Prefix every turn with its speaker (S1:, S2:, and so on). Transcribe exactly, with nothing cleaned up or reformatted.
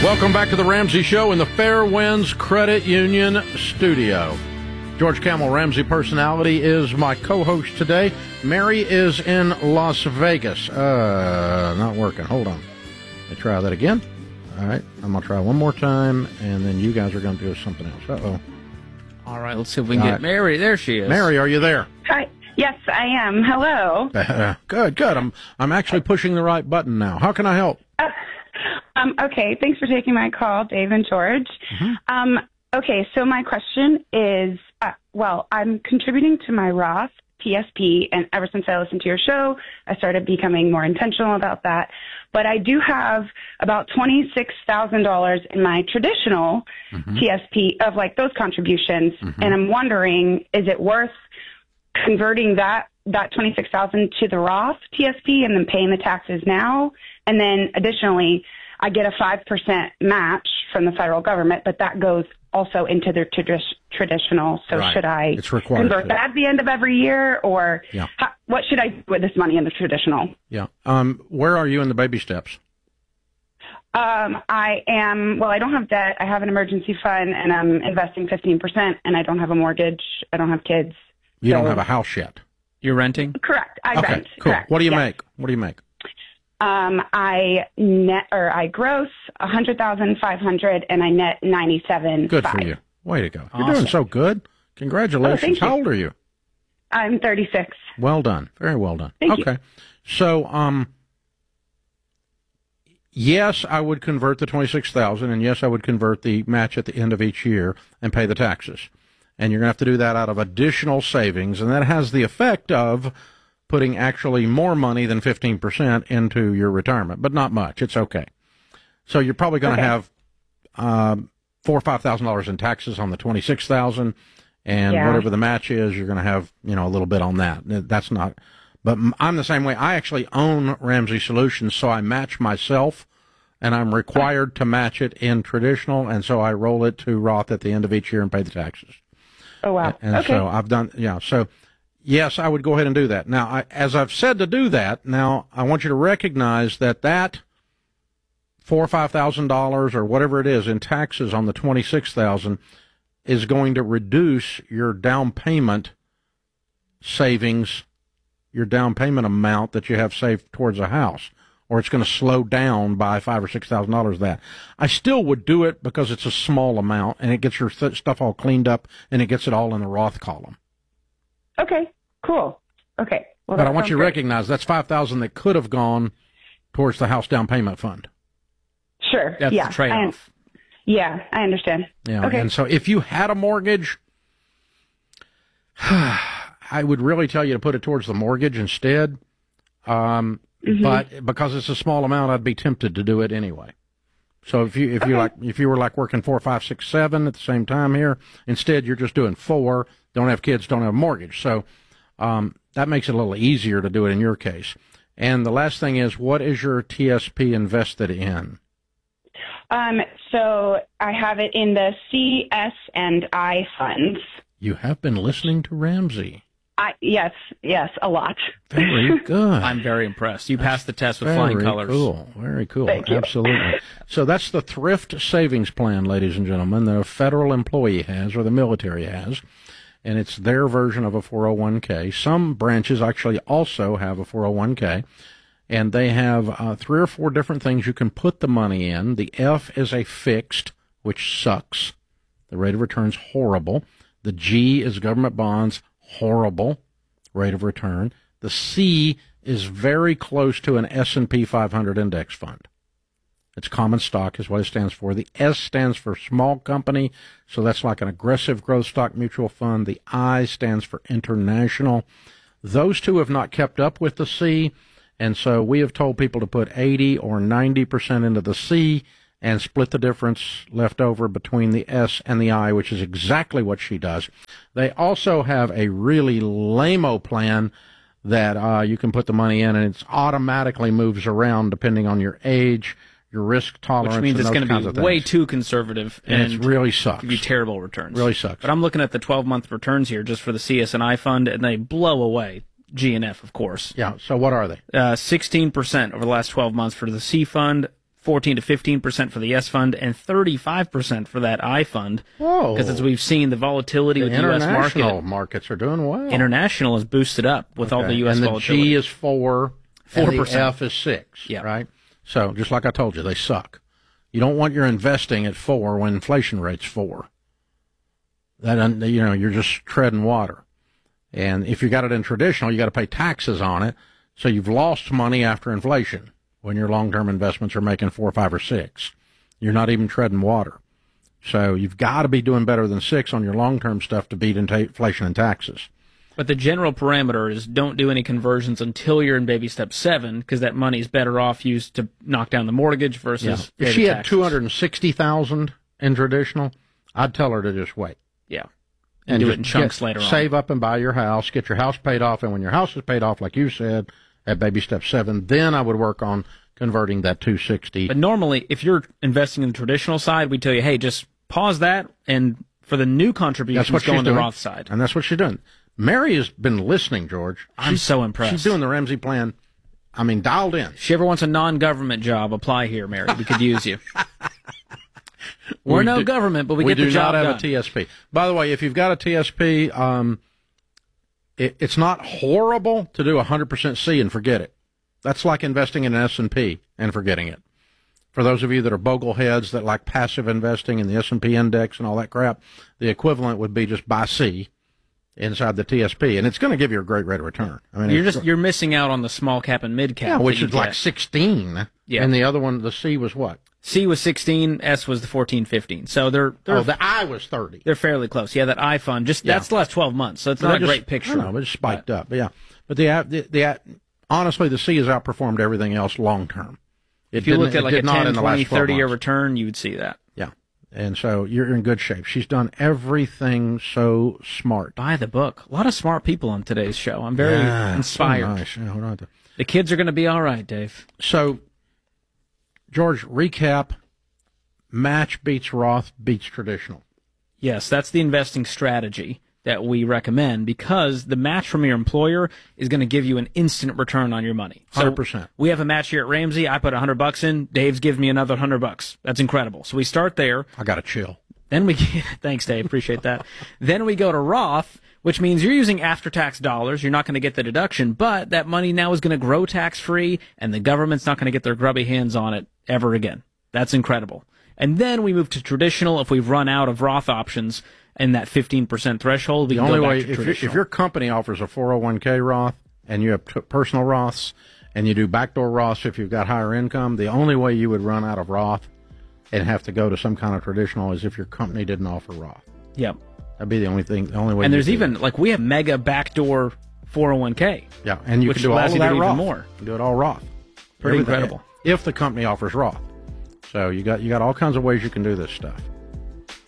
S1: Welcome back to the Ramsey Show in the Fairwinds Credit Union studio. George Camel, Ramsey Personality, is my co-host today. Mary is in Las Vegas. Uh, not working. Hold on. Let me try that again. All right. I'm going to try one more time, and then you guys are going to do something else. Uh-oh.
S2: All right. Let's see if we can
S1: All
S2: get
S1: right.
S2: Mary. There she is.
S1: Mary, are you there?
S3: Hi. Yes, I am. Hello.
S1: Uh, good, good. I'm I'm actually pushing the right button now. How can I help?
S3: Uh, um, okay. Thanks for taking my call, Dave and George.
S1: Mm-hmm.
S3: Um, okay. So my question is, uh, well, I'm contributing to my Roth T S P, and ever since I listened to your show, I started becoming more intentional about that. But I do have about twenty-six thousand dollars in my traditional
S1: Mm-hmm.
S3: T S P of like those contributions,
S1: Mm-hmm.
S3: and I'm wondering, is it worth converting that that twenty-six thousand to the Roth T S P and then paying the taxes now? And then additionally, I get a five percent match from the federal government, but that goes also into their tradi- traditional. So
S1: Right.
S3: should I
S1: It's required
S3: convert
S1: to.
S3: that at the end of every year, or
S1: Yeah.
S3: how, what should I do with this money in the traditional?
S1: Yeah. Um, where are you in the baby steps?
S3: Um, I am, well, I don't have debt. I have an emergency fund, and I'm investing fifteen percent, and I don't have a mortgage. I don't have kids.
S1: You don't
S3: So-
S1: have a house yet.
S2: You're renting?
S3: Correct. I
S1: Okay,
S3: rent.
S1: cool.
S3: Correct.
S1: What do you
S3: Yes.
S1: make? What do you make?
S3: Um, I net or I gross a hundred thousand five hundred, and I net ninety seven.
S1: Good for you. Way to go. You're
S2: Awesome.
S1: doing so good. Congratulations.
S3: Oh, thank you.
S1: How old are you?
S3: I'm thirty six.
S1: Well done. Very well done.
S3: Thank you.
S1: okay. So, um, yes, I would convert the twenty-six thousand, and yes, I would convert the match at the end of each year and pay the taxes. And you're going to have to do that out of additional savings, and that has the effect of putting actually more money than fifteen percent into your retirement, but not much. It's okay. So you're probably going to
S3: Okay.
S1: have um, four or five thousand dollars in taxes on the twenty-six thousand, and
S3: Yeah.
S1: whatever the match is, you're going to have you know a little bit on that. That's not. But m- I'm the same way. I actually own Ramsey Solutions, so I match myself, and I'm required to match it in traditional, and so I roll it to Roth at the end of each year and pay the taxes.
S3: Oh wow.
S1: And
S3: okay.
S1: so I've done, yeah. So yes, I would go ahead and do that. Now, I, as I've said to do that, now I want you to recognize that that four or five thousand dollars or whatever it is in taxes on the twenty-six thousand is going to reduce your down payment savings, your down payment amount that you have saved towards a house, or it's going to slow down by five or six thousand dollars. That I still would do it because it's a small amount and it gets your th- stuff all cleaned up and it gets it all in the Roth column.
S3: Okay. Cool. Okay. Well,
S1: But
S3: that
S1: I want
S3: sounds
S1: you to
S3: great.
S1: recognize that's five thousand that could have gone towards the house down payment fund.
S3: Sure.
S2: That's
S3: yeah.
S2: the trade-off.
S3: I, yeah, I understand.
S1: Yeah.
S3: Okay.
S1: And so if you had a mortgage, I would really tell you to put it towards the mortgage instead. Um,
S3: Mhm.
S1: But because it's a small amount, I'd be tempted to do it anyway. So if you if you
S3: Okay.
S1: like if you were like working four, five, six, seven at the same time here, instead you're just doing four. Don't have kids, don't have a mortgage. So um, that makes it a little easier to do it in your case. And the last thing is, what is your T S P invested in?
S3: Um, so I have it in the C, S, and I funds.
S1: You have been listening to Ramsey.
S3: I yes, yes, a lot.
S1: Very good.
S2: I'm very impressed. You passed the test with
S1: Very
S2: flying colors.
S1: cool. Very cool.
S3: Thank you.
S1: Absolutely. So that's the thrift savings plan, ladies and gentlemen, that a federal employee has or the military has. And it's their version of a four oh one k. Some branches actually also have a four oh one k. And they have uh, three or four different things you can put the money in. The F is a fixed, which sucks. The rate of return's horrible. The G is government bonds, horrible rate of return. The C is very close to an S and P five hundred index fund. It's common stock is what it stands for. The S stands for small company, so that's like an aggressive growth stock mutual fund. The I stands for international. Those two have not kept up with the C, and so we have told people to put eighty or ninety percent into the C and split the difference left over between the S and the I, which is exactly what she does. They also have a really lame-o plan that uh, you can put the money in, and it automatically moves around depending on your age, your risk tolerance,
S2: Which means
S1: and
S2: it's
S1: those
S2: going
S1: kinds
S2: to
S1: of
S2: be way
S1: things.
S2: too conservative
S1: And
S2: and
S1: it really sucks.
S2: give you terrible returns.
S1: Really sucks.
S2: But I'm looking at the twelve-month returns here just for the C S and I fund, and they blow away. G and F, of course.
S1: Yeah, so what are they?
S2: Uh, sixteen percent over the last twelve months for the C fund, fourteen to fifteen percent for the S fund, and thirty-five percent for that I fund.
S1: Whoa.
S2: Because as we've seen, the volatility
S1: The
S2: with the U S
S1: international
S2: market,
S1: markets are doing well.
S2: international is boosted up with all
S1: Okay.
S2: the U S
S1: and the
S2: volatility.
S1: G is four, and the
S2: four percent.
S1: F is six,
S2: Yeah.
S1: right? So just like I told you, they suck. You don't want your investing at four when inflation rate's four. That you know, you're just treading water. And if you got it in traditional, you got to pay taxes on it. So you've lost money after inflation when your long-term investments are making four, five, or six. You're not even treading water. So you've got to be doing better than six on your long-term stuff to beat inflation and taxes.
S2: But the general parameter is don't do any conversions until you're in baby step seven, because that money is better off used to knock down the mortgage versus
S1: Yeah. If she had two hundred sixty thousand dollars in traditional, I'd tell her to just wait.
S2: Yeah.
S1: And
S2: do
S1: just
S2: it in chunks
S1: get,
S2: later on.
S1: Save up and buy your house, get your house paid off, and when your house is paid off, like you said, at baby step seven, then I would work on converting that two hundred sixty.
S2: But normally, if you're investing in the traditional side, we tell you, hey, just pause that, and for the new contributions,
S1: That's what
S2: go
S1: she's
S2: on the
S1: doing.
S2: Roth side.
S1: And that's what she's doing. Mary has been listening, George.
S2: I'm
S1: She's-
S2: so impressed.
S1: She's doing the Ramsey plan, I mean, dialed in.
S2: If she ever wants a non-government job, apply here, Mary. We could use you. We're
S1: We
S2: no
S1: do-
S2: government, but we,
S1: we
S2: get the
S1: do
S2: job
S1: not have
S2: done.
S1: a T S P. By the way, if you've got a T S P, um, it, it's not horrible to do one hundred percent C and forget it. That's like investing in an S and P and forgetting it. For those of you that are bogleheads that like passive investing in the S and P index and all that crap, the equivalent would be just buy C inside the T S P, and it's going to give you a great rate of return. I mean,
S2: You're
S1: it's-
S2: just you're missing out on the small cap and mid cap.
S1: yeah, which
S2: that you
S1: is like
S2: get.
S1: sixteen,
S2: Yeah.
S1: and the other one, the C was what?
S2: C was sixteen, S was the fourteen, fifteen. So they're they're
S1: Oh, the I was thirty.
S2: they're fairly close. Yeah, that I fund just
S1: Yeah.
S2: that's the last twelve months, so it's
S1: But
S2: not
S1: I
S2: a
S1: just-
S2: great picture.
S1: No, it spiked up. But yeah, but the the, the honestly, the C has outperformed everything else long term.
S2: If you looked at like a ten, twenty, thirty year
S1: months.
S2: return, you would see that.
S1: Yeah, and so you're in good shape. She's done everything so smart.
S2: Buy the book. A lot of smart people on today's show. I'm very
S1: Yeah,
S2: inspired.
S1: So nice. Yeah, hold on to-
S2: The kids are going to be all right, Dave.
S1: So, George, recap: match beats Roth beats traditional.
S2: Yes, that's the investing strategy that we recommend, because the match from your employer is going to give you an instant return on your money. So
S1: one hundred percent.
S2: we have a match here at Ramsey. I put one hundred bucks in. Dave's gives me another one hundred bucks. That's incredible. So we start there.
S1: I got to chill.
S2: Then we thanks, Dave. Appreciate that. Then we go to Roth, which means you're using after-tax dollars. You're not going to get the deduction, but that money now is going to grow tax-free, and the government's not going to get their grubby hands on it ever again. That's incredible. And then we move to traditional. If we've run out of Roth options and that fifteen percent threshold, we
S1: The
S2: can
S1: only
S2: go back
S1: way,
S2: to
S1: if, you-
S2: traditional.
S1: if your company offers a four oh one k Roth and you have t- personal Roths and you do backdoor Roths if you've got higher income, the only way you would run out of Roth and have to go to some kind of traditional is if your company didn't offer Roth.
S2: Yep.
S1: That'd be the only thing, the only way.
S2: And
S1: you'd
S2: there's
S1: do
S2: even,
S1: it.
S2: like, we have mega backdoor four oh one k.
S1: yeah, and you
S2: which
S1: can do all
S2: allows
S1: of
S2: you to
S1: that
S2: do even
S1: Roth.
S2: more.
S1: You can do it all Roth.
S2: Pretty
S1: Everything-
S2: incredible.
S1: If the company offers Roth. So you got you got all kinds of ways you can do this stuff.